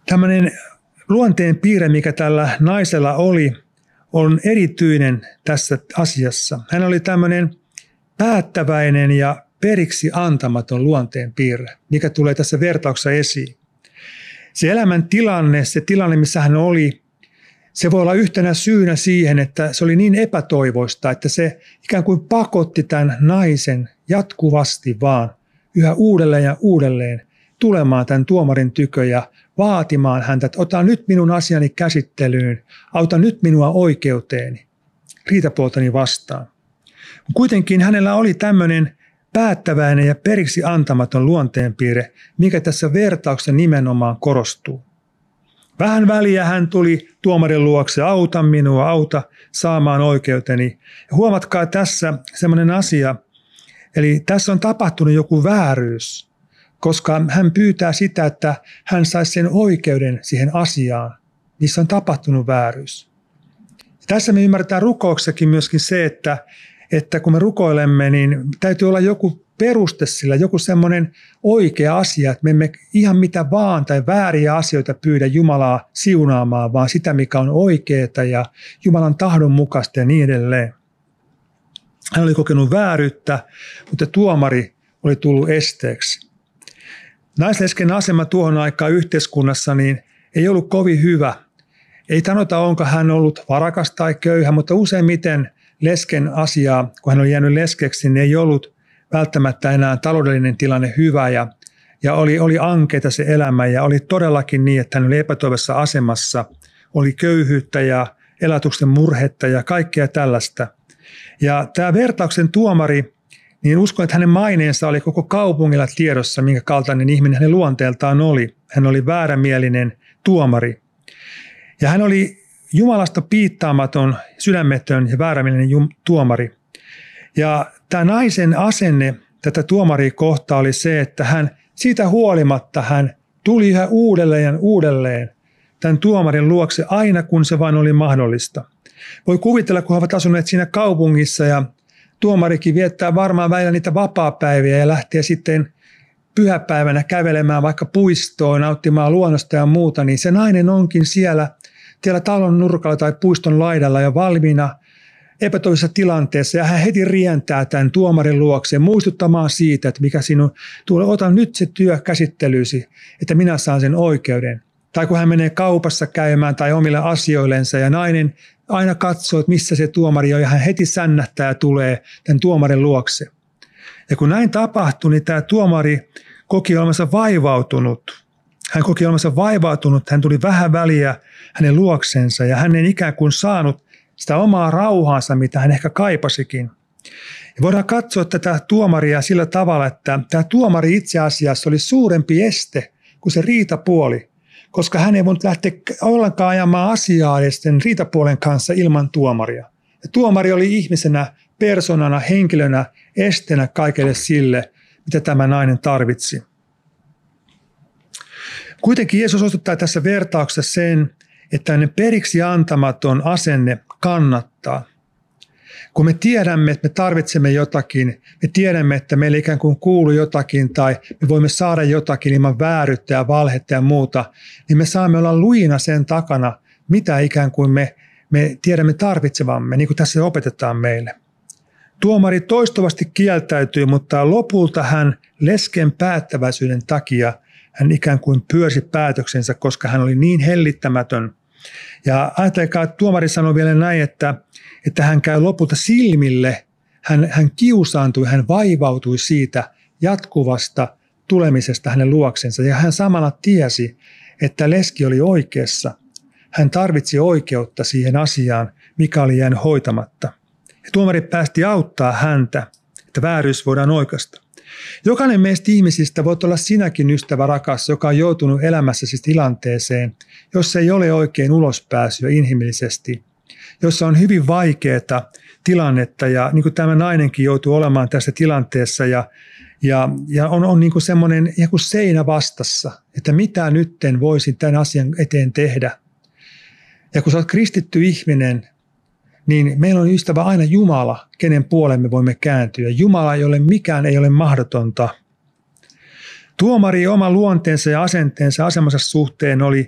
Tämmöinen luonteen piirre, mikä tällä naisella oli, on erityinen tässä asiassa. Hän oli tämmöinen päättäväinen ja periksi antamaton luonteen piirre, mikä tulee tässä vertauksessa esiin. Se elämän tilanne, se tilanne, missä hän oli, se voi olla yhtenä syynä siihen, että se oli niin epätoivoista, että se ikään kuin pakotti tämän naisen jatkuvasti vaan yhä uudelleen ja uudelleen tulemaan tämän tuomarin tykö ja vaatimaan häntä, että ota nyt minun asiani käsittelyyn, auta nyt minua oikeuteeni, riitapuoltani vastaan. Kuitenkin hänellä oli tämmöinen päättäväinen ja periksi antamaton luonteenpiirre, mikä tässä vertauksessa nimenomaan korostuu. Vähän väliä hän tuli tuomarin luokse, auta minua, auta saamaan oikeuteni. Ja huomatkaa tässä semmoinen asia, eli tässä on tapahtunut joku vääryys, koska hän pyytää sitä, että hän saisi sen oikeuden siihen asiaan, missä on tapahtunut vääryys. Tässä me ymmärretään rukouksessakin myöskin se, että kun me rukoilemme, niin täytyy olla joku peruste sillä, joku semmoinen oikea asia, että me emme ihan mitä vaan tai vääriä asioita pyydä Jumalaa siunaamaan, vaan sitä, mikä on oikeaa ja Jumalan tahdon mukaista ja niin edelleen. Hän oli kokenut vääryyttä, mutta tuomari oli tullut esteeksi. Naislesken asema tuohon aikaan yhteiskunnassa niin ei ollut kovin hyvä. Ei sanota, onko hän ollut varakas tai köyhä, mutta useimmiten lesken asiaa, kun hän oli jäänyt leskeksi, niin ei ollut välttämättä enää taloudellinen tilanne hyvä ja oli ankeita se elämä ja oli todellakin niin, että hän oli epätoivoisessa asemassa, oli köyhyyttä ja elatuksen murhetta ja kaikkea tällaista. Ja tämä vertauksen tuomari, niin uskon, että hänen maineensa oli koko kaupungilla tiedossa, minkä kaltainen ihminen hänen luonteeltaan oli. Hän oli väärämielinen tuomari. Ja hän oli Jumalasta piittaamaton, sydämetön ja väärämielinen tuomari. Ja tämä naisen asenne tätä tuomaria kohtaan oli se, että hän siitä huolimatta hän tuli yhä uudelleen ja uudelleen tämän tuomarin luokse aina kun se vain oli mahdollista. Voi kuvitella, kun he ovat asuneet siinä kaupungissa ja tuomarikin viettää varmaan välillä niitä vapaapäiviä ja lähtee sitten pyhäpäivänä kävelemään vaikka puistoon, nauttimaan luonnosta ja muuta, niin se nainen onkin siellä talon nurkalla tai puiston laidalla ja valmiina epätoivoisessa tilanteessa ja hän heti rientää tämän tuomarin luokseen muistuttamaan siitä, että mikä sinun tulee, ota nyt se työ käsittelyysi, että minä saan sen oikeuden. Tai kun hän menee kaupassa käymään tai omille asioillensa ja nainen aina katsoo, että missä se tuomari on ja hän heti sännähtää ja tulee tämän tuomarin luokse. Ja kun näin tapahtui, niin tämä tuomari koki olevansa vaivautunut. Hän koki olevansa vaivautunut, hän tuli vähän väliä hänen luoksensa ja hän ei ikään kuin saanut sitä omaa rauhaansa, mitä hän ehkä kaipasikin. Ja voidaan katsoa tätä tuomaria sillä tavalla, että tämä tuomari itse asiassa oli suurempi este kuin se riitapuoli, koska hän ei voinut lähteä ollenkaan ajamaan asiaa edes sen riitapuolen kanssa ilman tuomaria. Ja tuomari oli ihmisenä, persoonana, henkilönä, esteenä kaikelle sille, mitä tämä nainen tarvitsi. Kuitenkin Jeesus osoittaa tässä vertauksessa sen, että hänen periksi antamaton asenne kannattaa. Kun me tiedämme, että me tarvitsemme jotakin, me tiedämme, että meille ikään kuin kuuluu jotakin tai me voimme saada jotakin ilman vääryyttä ja valhetta ja muuta, niin me saamme olla lujina sen takana, mitä ikään kuin me tiedämme tarvitsevamme, niin kuin tässä opetetaan meille. Tuomari toistuvasti kieltäytyi, mutta lopulta hän lesken päättäväisyyden takia hän ikään kuin pyörsi päätöksensä, koska hän oli niin hellittämätön. Ja ajatelkaa, että tuomari sanoi vielä näin, että hän käy lopulta silmille, hän kiusaantui, hän vaivautui siitä jatkuvasta tulemisesta hänen luoksensa. Ja hän samalla tiesi, että leski oli oikeassa. Hän tarvitsi oikeutta siihen asiaan, mikä oli jäänyt hoitamatta. Ja tuomari päästi auttaa häntä, että vääryys voidaan oikaista. Jokainen meistä ihmisistä voit olla sinäkin ystävä rakas, joka on joutunut elämässäsi tilanteeseen, jossa ei ole oikein ulospääsyä inhimillisesti, jossa on hyvin vaikeaa tilannetta ja niin kuin tämä nainenkin joutuu olemaan tässä tilanteessa ja on niin kuin semmoinen joku seinä vastassa, että mitä nytten voisin tämän asian eteen tehdä. Ja kun sä oot kristitty ihminen, niin meillä on ystävä aina Jumala, kenen puoleen me voimme kääntyä. Jumala, jolle mikään ei ole mahdotonta. Tuomari oma luonteensa ja asenteensa asemansa suhteen oli